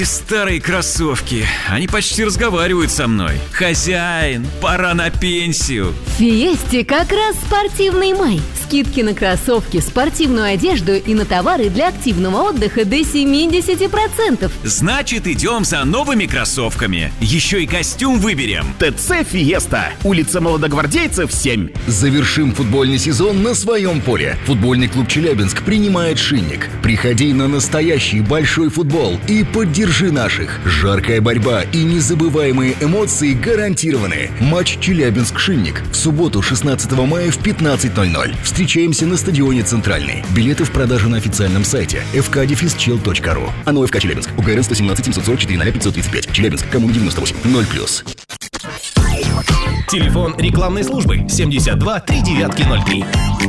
Старые кроссовки. Они почти разговаривают со мной. Хозяин, пора на пенсию. В Фиесте как раз спортивный май. Скидки на кроссовки, спортивную одежду и на товары для активного отдыха до 70%. Значит, идем за новыми кроссовками. Еще и костюм выберем. ТЦ «Фиеста». Улица Молодогвардейцев, 7. Завершим футбольный сезон на своем поле. Футбольный клуб «Челябинск» принимает «Шинник». Приходи на настоящий большой футбол и поддержи наших. Жаркая борьба и незабываемые эмоции гарантированы. Матч «Челябинск-Шинник» в субботу, 16 мая в 15:00. Встречаемся на стадионе «Центральный». Билеты в продаже на официальном сайте fkdefisчел.ru. АНО ФК «Челябинск». УКРН 117 744 0535. Челябинск. Коммуна 98. 0+. Телефон рекламной службы 72 3903.